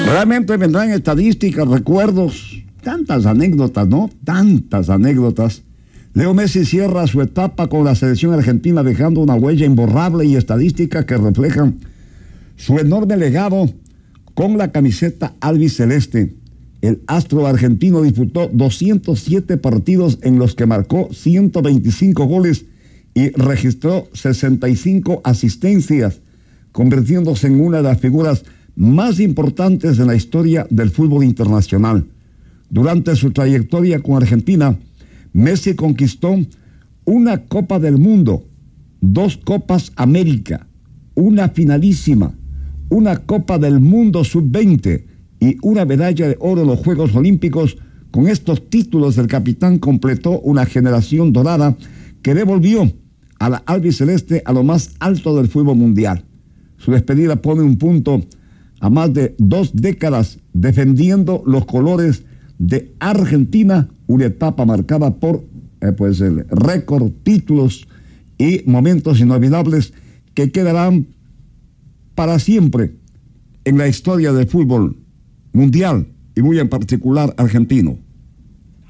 Realmente vendrán estadísticas, recuerdos, tantas anécdotas, ¿no? Tantas anécdotas. Leo Messi cierra su etapa con la selección argentina dejando una huella imborrable y estadísticas que reflejan su enorme legado con la camiseta albiceleste. El astro argentino disputó 207 partidos en los que marcó 125 goles y registró 65 asistencias, convirtiéndose en una de las figuras más importantes en la historia del fútbol internacional. Durante su trayectoria con Argentina, Messi conquistó una Copa del Mundo, 2 Copas América, una finalísima, una Copa del Mundo Sub-20 y una medalla de oro en los Juegos Olímpicos. Con estos títulos, el capitán completó una generación dorada que devolvió a la albiceleste a lo más alto del fútbol mundial. Su despedida pone un punto a más de 2 décadas defendiendo los colores de Argentina, una etapa marcada por el récord, títulos y momentos inolvidables que quedarán para siempre en la historia del fútbol mundial y muy en particular argentino.